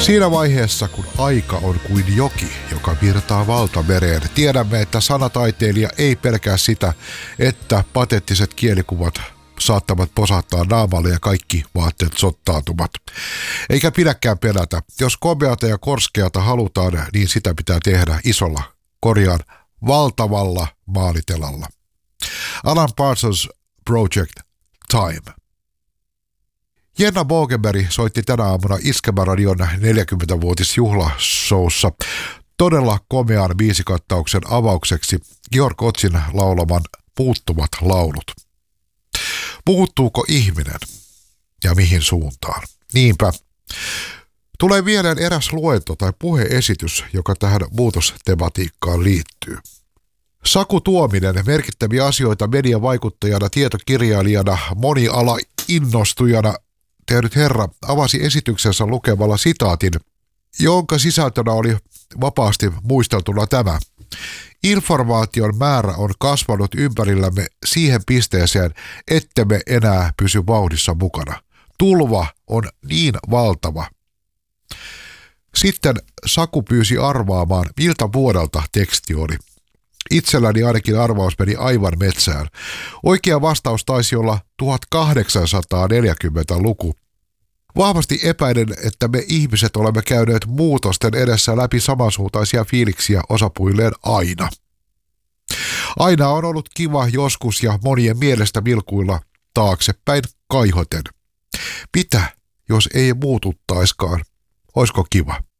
Siinä vaiheessa, kun aika on kuin joki, joka virtaa valtamereen, tiedämme, että sanataiteilija ei pelkää sitä, että patettiset kielikuvat saattavat posahtaa naamalle ja kaikki vaatteet sottaantuvat. Eikä pidäkään pelätä. Jos komeata ja korskeata halutaan, niin sitä pitää tehdä isolla, valtavalla maalitelalla. Alan Parsons Project Time. Jenna Bogenberg soitti tänä aamuna Iskelmäradion 40-vuotisjuhlashowssa todella komean biisikattauksen avaukseksi Georg Otzin laulaman Puuttuvat laulut. Puuttuuko ihminen ja mihin suuntaan? Niinpä. Tulee mieleen eräs luento tai puheesitys, joka tähän muutostematiikkaan liittyy. Saku Tuominen, merkittäviä asioita mediavaikuttajana, tietokirjailijana, moniala-innostujana tehnyt herra, avasi esityksensä lukemalla sitaatin, jonka sisältönä oli vapaasti muisteltuna tämä. Informaation määrä on kasvanut ympärillämme siihen pisteeseen, ettemme enää pysy vauhdissa mukana. Tulva on niin valtava. Sitten Saku pyysi arvaamaan, miltä vuodelta teksti oli. Itselläni ainakin arvaus meni aivan metsään. Oikea vastaus taisi olla 1840-luku. Vahvasti epäilen, että me ihmiset olemme käyneet muutosten edessä läpi samansuuntaisia fiiliksiä osapuilleen aina. Aina on ollut kiva joskus ja monien mielestä vilkuilla taaksepäin kaihoten. Mitä, jos ei muututtaiskaan? Oisko kiva?